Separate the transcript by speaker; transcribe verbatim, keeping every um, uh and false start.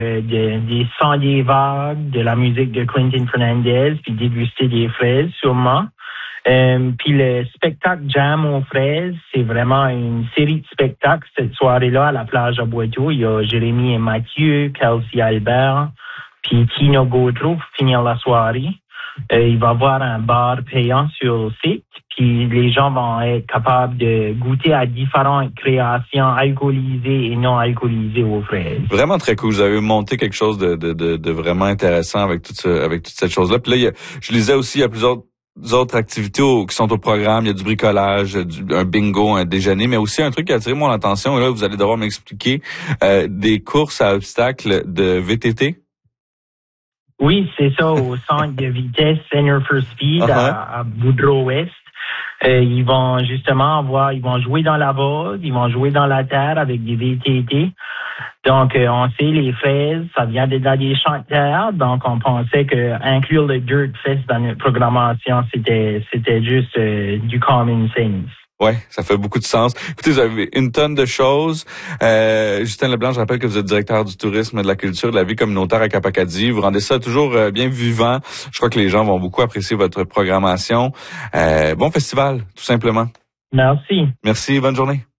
Speaker 1: de, des sons des vagues, de la musique de Clinton Fernandez, puis déguster des fraises, sûrement. Euh, puis le spectacle Jam aux fraises, c'est vraiment une série de spectacles cette soirée-là à la plage à Boiteau. Il y a Jérémy et Mathieu, Kelsey Albert, puis Tino Gaudreau pour finir la soirée. Euh, il va y avoir un bar payant sur le site, puis les gens vont être capables de goûter à différentes créations alcoolisées et non alcoolisées aux fraises.
Speaker 2: Vraiment très cool. Vous avez monté quelque chose de, de, de, de vraiment intéressant avec toute, ce, avec toute cette chose-là. Puis là, il y a, je lisais aussi, il y a plusieurs autres activités au, qui sont au programme. Il y a du bricolage, du, un bingo, un déjeuner, mais aussi un truc qui a attiré mon attention. Et là, vous allez devoir m'expliquer euh, des courses à obstacles de V T T.
Speaker 1: Oui, c'est ça, au centre de vitesse Center for Speed uh-huh. à, à Boudreau-Ouest. Euh, ils vont justement avoir, ils vont jouer dans la base, ils vont jouer dans la terre avec des V T T. Donc, euh, on sait, les fraises, ça vient de dans des champs de terre. Donc, on pensait que inclure le Dirt Fest dans notre programmation, c'était, c'était juste euh, du common sense.
Speaker 2: Ouais, ça fait beaucoup de sens. Écoutez, vous avez une tonne de choses. Euh, Justin Leblanc, je rappelle que vous êtes directeur du tourisme et de la culture de la vie communautaire à Cap-Acadie. Vous rendez ça toujours euh, bien vivant. Je crois que les gens vont beaucoup apprécier votre programmation. Euh, bon festival, tout simplement.
Speaker 1: Merci.
Speaker 2: Merci, bonne journée.